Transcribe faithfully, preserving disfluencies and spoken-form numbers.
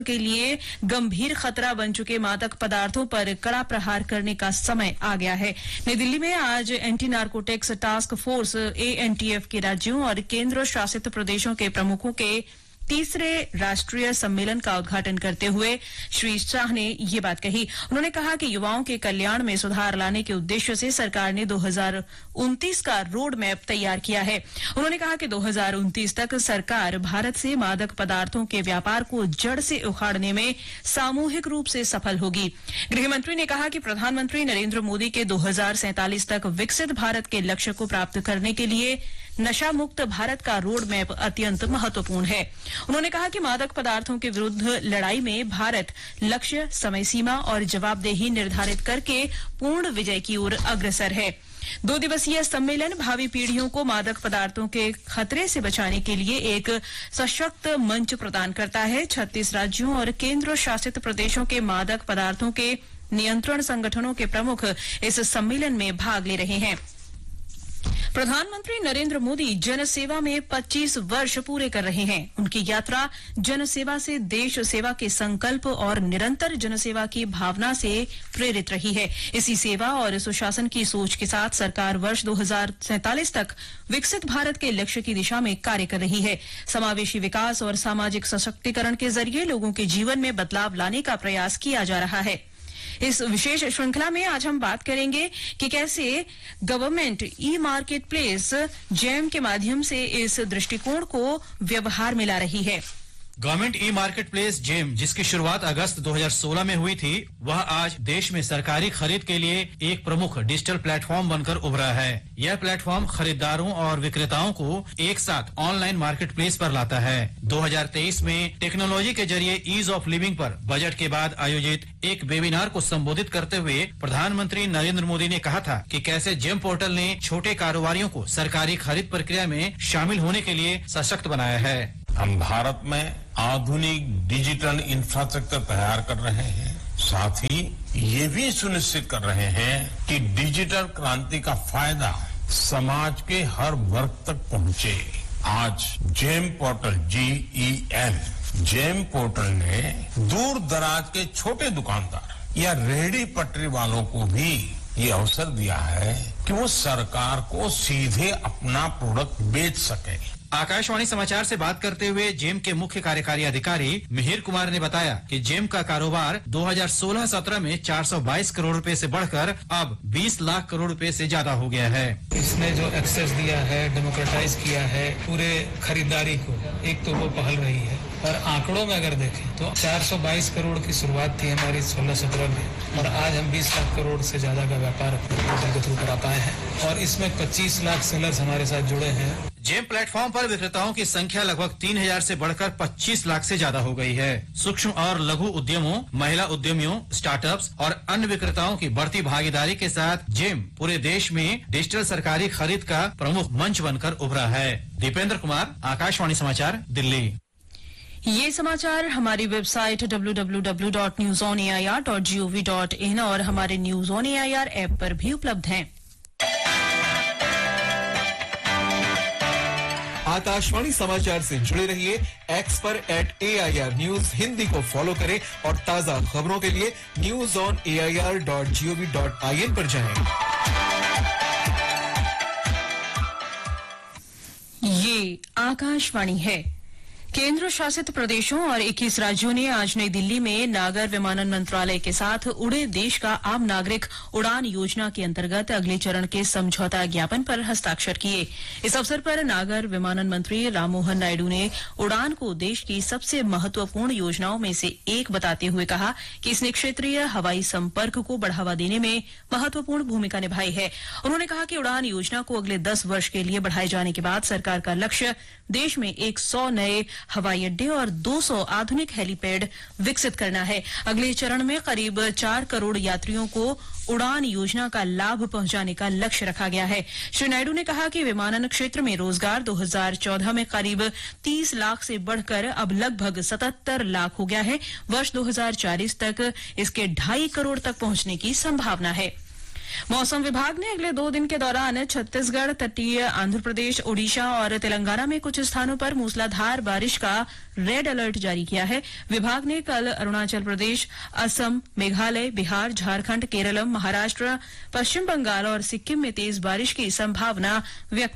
के लिए गंभीर खतरा बन चुके मादक पदार्थों पर कड़ा प्रहार करने का समय आ गया है। नई दिल्ली में आज anti narcotics task force A N T F के राज्यों और केंद्र शासित प्रदेशों के प्रमुखों के तीसरे राष्ट्रीय सम्मेलन का उद्घाटन करते हुए श्री शाह ने ये बात कही। उन्होंने कहा कि युवाओं के कल्याण में सुधार लाने के उद्देश्य से सरकार ने दो हज़ार उनतीस का रोड मैप तैयार किया है। उन्होंने कहा कि दो हज़ार उनतीस तक सरकार भारत से मादक पदार्थों के व्यापार को जड़ से उखाड़ने में सामूहिक रूप से सफल होगी। गृह मंत्री ने कहा कि प्रधानमंत्री नरेंद्र मोदी के दो हज़ार सैंतालीस तक विकसित भारत के लक्ष्य को प्राप्त करने के लिए नशा मुक्त भारत का रोड मैप अत्यंत महत्वपूर्ण है। उन्होंने कहा कि मादक पदार्थों के विरुद्ध लड़ाई में भारत लक्ष्य, समय सीमा और जवाबदेही निर्धारित करके पूर्ण विजय की ओर अग्रसर है। दो दिवसीय सम्मेलन भावी पीढ़ियों को मादक पदार्थों के खतरे से बचाने के लिए एक सशक्त मंच प्रदान करता है। छत्तीस राज्यों और केंद्र शासित प्रदेशों के मादक पदार्थों के नियंत्रण संगठनों के प्रमुख इस सम्मेलन में भाग ले रहे हैं। प्रधानमंत्री नरेंद्र मोदी जनसेवा में पच्चीस वर्ष पूरे कर रहे हैं। उनकी यात्रा जनसेवा से देश सेवा के संकल्प और निरंतर जनसेवा की भावना से प्रेरित रही है। इसी सेवा और सुशासन की सोच के साथ सरकार वर्ष दो हज़ार सैंतालीस तक विकसित भारत के लक्ष्य की दिशा में कार्य कर रही है। समावेशी विकास और सामाजिक सशक्तिकरण के जरिए लोगों के जीवन में बदलाव लाने का प्रयास किया जा रहा है। इस विशेष श्रृंखला में आज हम बात करेंगे कि कैसे government e market place GeM के माध्यम से इस दृष्टिकोण को व्यवहार में ला रही है। Government e market place GeM, जिसकी शुरुआत अगस्त दो हज़ार सोलह में हुई थी, वह आज देश में सरकारी खरीद के लिए एक प्रमुख डिजिटल प्लेटफॉर्म बनकर उभरा है। यह प्लेटफॉर्म खरीदारों और विक्रेताओं को एक साथ ऑनलाइन मार्केट प्लेस पर लाता है। दो हज़ार तेईस में टेक्नोलॉजी के जरिए ईज ऑफ लिविंग पर बजट के बाद आयोजित एक वेबिनार को संबोधित करते हुए प्रधानमंत्री नरेंद्र मोदी ने कहा था कि कैसे जेम पोर्टल ने छोटे कारोबारियों को सरकारी खरीद प्रक्रिया में शामिल होने के लिए सशक्त बनाया है। हम भारत में आधुनिक डिजिटल इंफ्रास्ट्रक्चर तैयार कर रहे हैं, साथ ही ये भी सुनिश्चित कर रहे हैं कि डिजिटल क्रांति का फायदा समाज के हर वर्ग तक पहुंचे। आज जेम पोर्टल जी ई एम जेम पोर्टल ने दूर दराज के छोटे दुकानदार या रेहड़ी पटरी वालों को भी ये अवसर दिया है कि वो सरकार को सीधे अपना प्रोडक्ट बेच सके। आकाशवाणी समाचार से बात करते हुए जेम के मुख्य कार्यकारी अधिकारी मिहिर कुमार ने बताया कि जेम का कारोबार दो हज़ार सोलह सत्रह में चार सौ बाईस करोड़ रुपए से बढ़कर अब बीस लाख करोड़ रुपए से ज्यादा हो गया है। इसने जो एक्सेस दिया है, डेमोक्रेटाइज किया है पूरे खरीदारी को, एक तो वो पहल रही है। और आंकड़ों में अगर देखें तो चार सौ बाईस करोड़ की शुरुआत थी हमारी सोलह सत्रह में, और आज हम बीस लाख करोड़ से ज्यादा का व्यापार पोर्टल के थ्रू करा पाए हैं, और इसमें पच्चीस लाख सेलर्स हमारे साथ जुड़े हैं। जेम प्लेटफॉर्म पर विक्रेताओं की संख्या लगभग तीन हज़ार से बढ़कर पच्चीस लाख से ज्यादा हो गई है। सूक्ष्म और लघु उद्यमों, महिला उद्यमियों, स्टार्टअप्स और अन्य विक्रेताओं की बढ़ती भागीदारी के साथ जेम पूरे देश में डिजिटल सरकारी खरीद का प्रमुख मंच बनकर उभरा है। दीपेंद्र कुमार, आकाशवाणी समाचार, दिल्ली। ये समाचार हमारी website W W W dot news on A I R dot G O V dot in और हमारे news on A I R app पर भी उपलब्ध हैं। आकाशवाणी समाचार से जुड़े रहिए। एक्स पर eight A I R news Hindi को फॉलो करें और ताजा खबरों के लिए news on A I R dot G O V dot I N पर जाएं। ये आकाशवाणी है। केंद्र शासित प्रदेशों और इक्कीस राज्यों ने आज नई दिल्ली में नागर विमानन मंत्रालय के साथ उड़े देश का आम नागरिक उड़ान योजना के अंतर्गत अगले चरण के समझौता ज्ञापन पर हस्ताक्षर किए। इस अवसर पर नागर विमानन मंत्री राममोहन नायडू ने उड़ान को देश की सबसे महत्वपूर्ण योजनाओं में से एक बताते हुए कहा कि इसने क्षेत्रीय हवाई संपर्क को बढ़ावा देने में महत्वपूर्ण भूमिका निभाई है। उन्होंने कहा कि उड़ान योजना को अगले दस वर्ष के लिए बढ़ाए जाने के बाद सरकार का लक्ष्य देश में एक सौ नए हवाई अड्डे और दो सौ आधुनिक हेलीपैड विकसित करना है। अगले चरण में करीब चार करोड़ यात्रियों को उड़ान योजना का लाभ पहुंचाने का लक्ष्य रखा गया है। श्री नायडू ने कहा कि विमानन क्षेत्र में रोजगार दो हज़ार चौदह में करीब तीस लाख से बढ़कर अब लगभग सतहत्तर लाख हो गया है। वर्ष दो हज़ार चालीस तक इसके ढाई करोड़ तक पहुंचने की संभावना है। मौसम विभाग ने अगले दो दिन के दौरान छत्तीसगढ़, तटीय आंध्र प्रदेश, ओडिशा और तेलंगाना में कुछ स्थानों पर मूसलाधार बारिश का रेड अलर्ट जारी किया है। विभाग ने कल अरुणाचल प्रदेश, असम, मेघालय, बिहार, झारखंड, केरलम, महाराष्ट्र, पश्चिम बंगाल और सिक्किम में तेज बारिश की संभावना व्यक्त